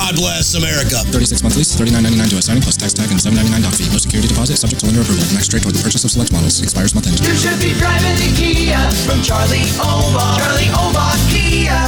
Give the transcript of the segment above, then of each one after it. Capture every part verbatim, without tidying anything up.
God bless America. thirty-six month lease, thirty-nine ninety-nine to assigning plus tax tag and seven ninety-nine doc fee. No security deposit, subject to lender approval. Max rate toward the purchase of select models. Expires month end. You should be driving a Kia from Charlie Obach. Charlie Obach Kia.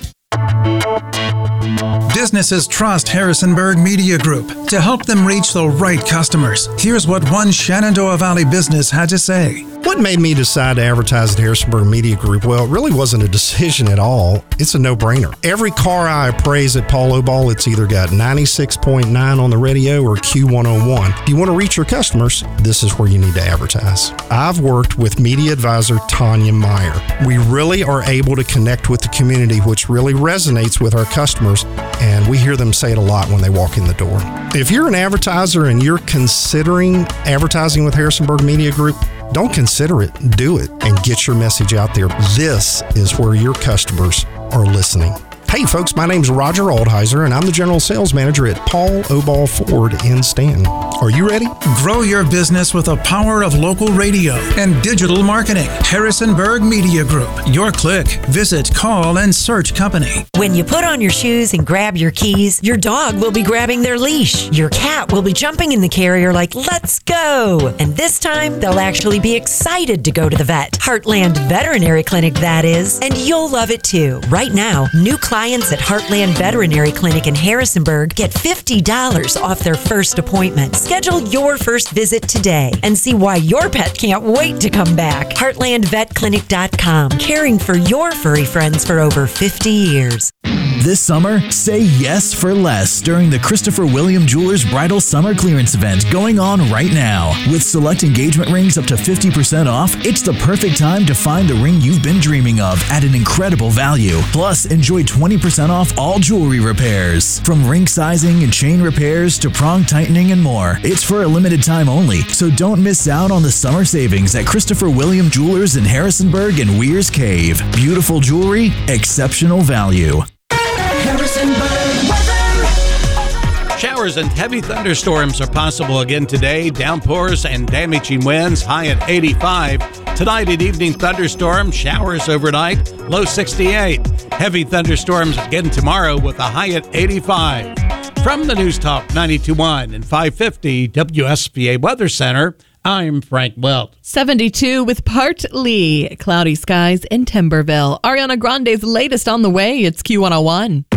Businesses trust Harrisonburg Media Group to help them reach the right customers. Here's what one Shenandoah Valley business had to say. What made me decide to advertise at Harrisonburg Media Group? Well, it really wasn't a decision at all. It's a no-brainer. Every car I appraise at Paul Obal, it's either got ninety-six point nine on the radio or Q one oh one. If you want to reach your customers, this is where you need to advertise. I've worked with media advisor Tanya Meyer. We really are able to connect with the community, which really resonates with our customers, and we hear them say it a lot when they walk in the door. If you're an advertiser and you're considering advertising with Harrisonburg Media Group, don't consider it, do it, and get your message out there. This is where your customers are listening. Hey folks, my name's Roger Aldheiser, and I'm the General Sales Manager at Paul Obal Ford in Stanton. Are you ready? Grow your business with the power of local radio and digital marketing. Harrisonburg Media Group. Your click. Visit, call, and search company. When you put on your shoes and grab your keys, your dog will be grabbing their leash. Your cat will be jumping in the carrier like, let's go. And this time, they'll actually be excited to go to the vet. Heartland Veterinary Clinic, that is. And you'll love it too. Right now, new clients at Heartland Veterinary Clinic in Harrisonburg get fifty dollars off their first appointment. Schedule your first visit today and see why your pet can't wait to come back. heartland vet clinic dot com, caring for your furry friends for over fifty years. This summer, say yes for less during the Christopher William Jewelers Bridal Summer Clearance Event going on right now. With select engagement rings up to fifty percent off, it's the perfect time to find the ring you've been dreaming of at an incredible value. Plus, enjoy twenty percent off all jewelry repairs. From ring sizing and chain repairs to prong tightening and more. It's for a limited time only, so don't miss out on the summer savings at Christopher William Jewelers in Harrisonburg and Weir's Cave. Beautiful jewelry, exceptional value. Harrisonburg weather. Showers and heavy thunderstorms are possible again today. Downpours and damaging winds, high at eighty-five. Tonight and evening thunderstorms, showers overnight, low sixty-eight. Heavy thunderstorms again tomorrow with a high at eighty-five. From the News Talk ninety-two point one and five fifty W S B A Weather Center, I'm Frank Welch. seventy-two with partly cloudy skies in Timberville. Ariana Grande's latest on the way. It's Q one oh one.